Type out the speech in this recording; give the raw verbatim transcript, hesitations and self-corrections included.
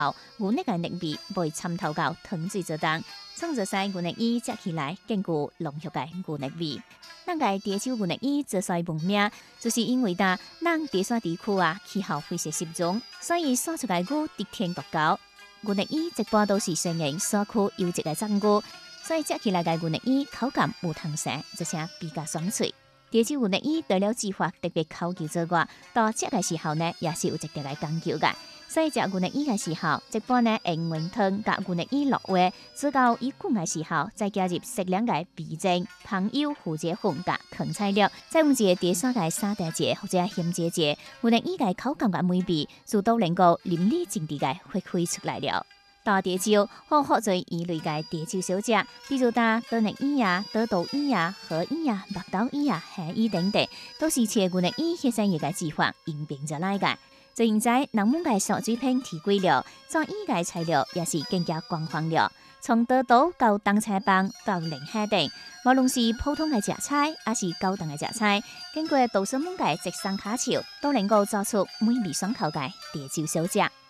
後，牛肉嘅肉味會參透到湯水之中，創造使牛肉衣食起來更具濃郁嘅牛肉味。咱個潮州牛肉衣之所以聞名，就是因為呾咱潮汕地區啊氣候非常適中，所以所出嘅牛得天獨厚。牛肉衣一般都是生用所區優質嘅雜牛，所以食起來嘅牛肉衣口感有彈性，而且比較爽脆。潮州牛肉衣除了煮法特別考究之外，到食嘅時候呢，也是有一定嘅講究嘅。所以食牛肉衣嘅時候，一般呢用溫湯甲牛肉衣落鍋，直到伊滾嘅時候，再加入適量嘅味精、香油、胡椒粉甲芹菜粒，再用一個地沙嘅沙茶醬或者鹹椒醬，牛肉衣嘅口感嘅美味就都能夠淋漓盡致嘅發揮出來了。到潮州，好好做依類嘅潮州小食，比如打倒肉衣啊、倒豆衣啊、河衣啊、白豆衣啊、蝦衣等等，都是切牛肉衣獻上一個煮法演變出來嘅。就現在，人們嘅上水平提貴了，做衣嘅材料也是更加廣泛了。從倒豆到當菜棒到零蝦等，無論是普通嘅食材，還是高檔嘅食材，經過杜氏們嘅直上下手，都能夠做出美味爽口嘅潮州小食。